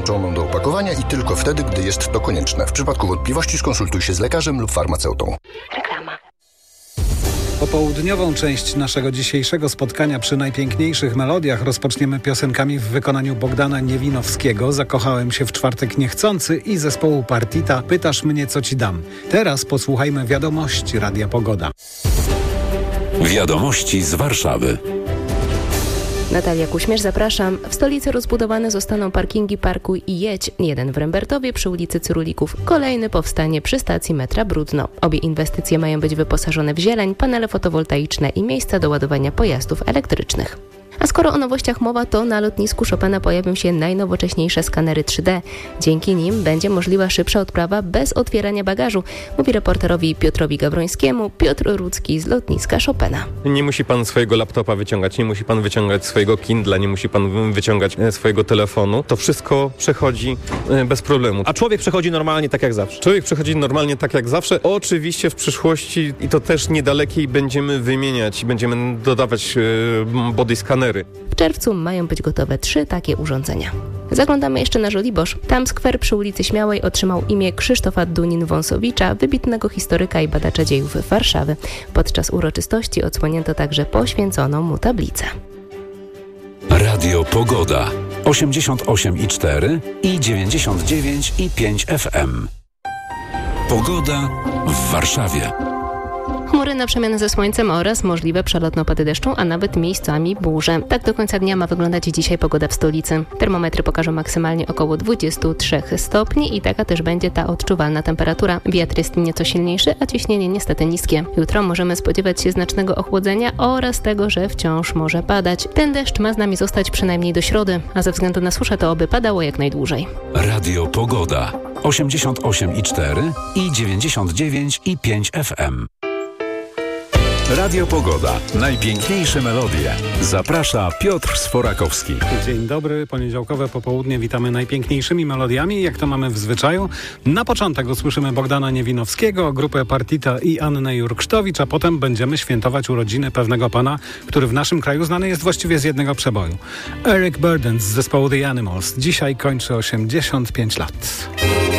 dołączoną do opakowania i tylko wtedy, gdy jest to konieczne. W przypadku wątpliwości skonsultuj się z lekarzem lub farmaceutą. Reklama. Popołudniową część naszego dzisiejszego spotkania przy najpiękniejszych melodiach rozpoczniemy piosenkami w wykonaniu Bogdana Niewinowskiego. Zakochałem się w czwartek niechcący i zespołu Partita Pytasz mnie, co ci dam. Teraz posłuchajmy wiadomości Radia Pogoda. Wiadomości z Warszawy. Natalia Kuśmierz, zapraszam. W stolicy rozbudowane zostaną parkingi Parkuj i Jedź. Jeden w Rembertowie przy ulicy Cyrulików, kolejny powstanie przy stacji metra Brudno. Obie inwestycje mają być wyposażone w zieleń, panele fotowoltaiczne i miejsca do ładowania pojazdów elektrycznych. A skoro o nowościach mowa, to na lotnisku Chopina pojawią się najnowocześniejsze skanery 3D. Dzięki nim będzie możliwa szybsza odprawa bez otwierania bagażu, mówi reporterowi Piotrowi Gawrońskiemu Piotr Rudzki z lotniska Chopina. Nie musi pan swojego laptopa wyciągać, nie musi pan wyciągać swojego Kindla, nie musi pan wyciągać swojego telefonu. To wszystko przechodzi bez problemu. A człowiek przechodzi normalnie tak jak zawsze? Człowiek przechodzi normalnie tak jak zawsze. Oczywiście w przyszłości, i to też niedalekiej, będziemy wymieniać i będziemy dodawać body scanery. W czerwcu mają być gotowe 3 takie urządzenia. Zaglądamy jeszcze na Żoliborz. Tam skwer przy ulicy Śmiałej otrzymał imię Krzysztofa Dunin-Wąsowicza, wybitnego historyka i badacza dziejów Warszawy. Podczas uroczystości odsłonięto także poświęconą mu tablicę. Radio Pogoda 88,4 i 99,5 FM. Pogoda w Warszawie. Chmury na przemianę ze słońcem oraz możliwe przelotne opady deszczu, a nawet miejscami burze. Tak do końca dnia ma wyglądać dzisiaj pogoda w stolicy. Termometry pokażą maksymalnie około 23 stopni i taka też będzie ta odczuwalna temperatura. Wiatr jest nieco silniejszy, a ciśnienie niestety niskie. Jutro możemy spodziewać się znacznego ochłodzenia oraz tego, że wciąż może padać. Ten deszcz ma z nami zostać przynajmniej do środy, a ze względu na suszę to oby padało jak najdłużej. Radio Pogoda 88,4 i 99,5 FM. Radio Pogoda. Najpiękniejsze melodie. Zaprasza Piotr Sforakowski. Dzień dobry, poniedziałkowe popołudnie. Witamy najpiękniejszymi melodiami, jak to mamy w zwyczaju. Na początek usłyszymy Bogdana Niewinowskiego, grupę Partita i Annę Jurksztowicz, a potem będziemy świętować urodziny pewnego pana, który w naszym kraju znany jest właściwie z jednego przeboju. Eric Burdon z zespołu The Animals. Dzisiaj kończy 85 lat.